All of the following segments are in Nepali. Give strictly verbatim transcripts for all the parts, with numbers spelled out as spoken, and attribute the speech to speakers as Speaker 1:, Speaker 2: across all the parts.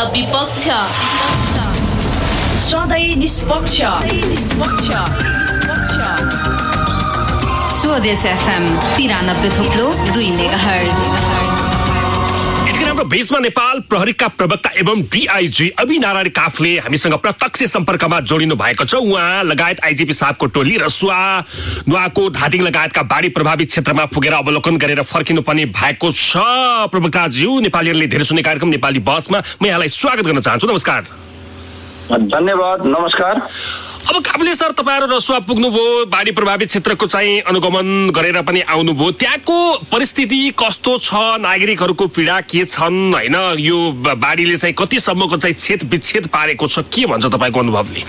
Speaker 1: विपक्ष सधैँ निष्पक्ष स्वदेश एफएम तिरानब्बे थोप्लो दुई मेगाहर्ज।
Speaker 2: हाम्रो भेषमा नेपाल प्रहरीका प्रवक्ता एवं डीआईजी अभि नारायण काफले हामीसँग प्रत्यक्ष सम्पर्कमा जोडिनु भएको छ। उहाँ लगायत आईजीपी साहबको टोली रसुवा नुवाको धादिङ लगायतका बाढी प्रभावित क्षेत्रमा पुगेर अवलोकन गरेर फर्किनु पनि भएको छ। प्रवक्ताज्यू, नेपालीहरूले धेरै सुन्ने कार्यक्रम नेपाली बसमा म यहाँलाई स्वागत गर्न चाहन्छु। नमस्कार।
Speaker 3: धन्यवाद। नमस्कार।
Speaker 2: अब काफले सर, तपाईँहरू रसुवा पुग्नुभयो, बाढी प्रभावित क्षेत्रको चाहिँ अनुगमन गरेर पनि आउनुभयो। त्यहाँको परिस्थिति कस्तो छ, नागरिकहरूको पीडा के छन्, होइन यो बाढीले चाहिँ कतिसम्मको चाहिँ छेद विच्छेद पारेको छ, के भन्छ तपाईँको अनुभवले?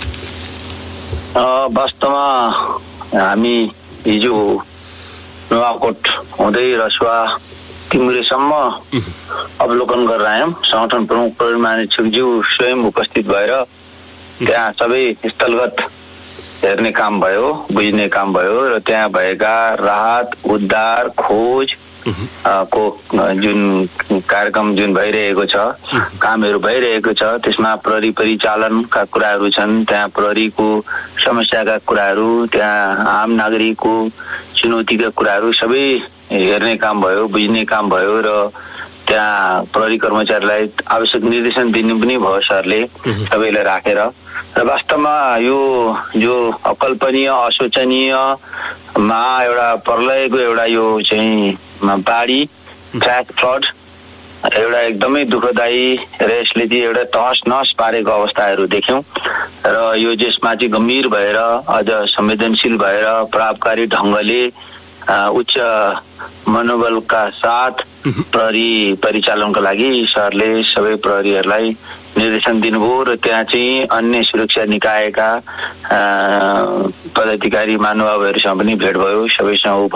Speaker 3: वास्तवमा हामी हिजो नुवाकोट हुँदै रसुवा तिमुरेसम्म अवलोकन गरेर आयौँ। संगठन प्रमुख प्रहरी महानिरीक्षकज्यू स्वयं उपस्थित भएर त्यहाँ सबै स्थलगत हेर्ने काम भयो, बुझ्ने काम भयो र त्यहाँ भएका राहत उद्धार खोज को जुन कार्यक्रम जुन भइरहेको छ, कामहरू भइरहेको छ, त्यसमा प्रहरी परिचालनका कुराहरू छन्, त्यहाँ प्रहरीको समस्याका कुराहरू, त्यहाँ आम नागरिकको चुनौतीका कुराहरू सबै हेर्ने काम भयो, बुझ्ने काम भयो र त्यहाँ प्रहरी कर्मचारीलाई आवश्यक निर्देशन दिनु पनि भयो सरले सबैलाई राखेर। र वास्तवमा यो जो अकल्पनीय असोचनीयमा एउटा प्रलयको एउटा यो चाहिँ बाढी फ्ल्यास फ्लड एउटा एकदमै दुःखदायी र यसले चाहिँ एउटा तहस नहस पारेको अवस्थाहरू देख्यौँ र यो यसमा चाहिँ गम्भीर भएर अझ संवेदनशील भएर प्रभावकारी ढङ्गले उच्च मनोबलका साथ प्रहरी परिचालनको लागि सरले सबै प्रहरीहरूलाई निर्देशन दिनुभयो र त्यहाँ चाहिँ अन्य सुरक्षा निकायका पदाधिकारी महानुभावहरूसँग पनि भेट भयो, सबैसँग